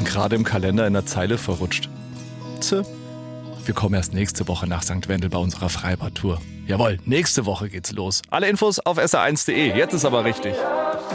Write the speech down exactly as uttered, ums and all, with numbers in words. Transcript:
gerade im Kalender in der Zeile verrutscht. Tse. Wir kommen erst nächste Woche nach Sankt Wendel bei unserer Freibad-Tour. Jawohl, nächste Woche geht's los. Alle Infos auf S R eins punkt de. Jetzt ist aber richtig.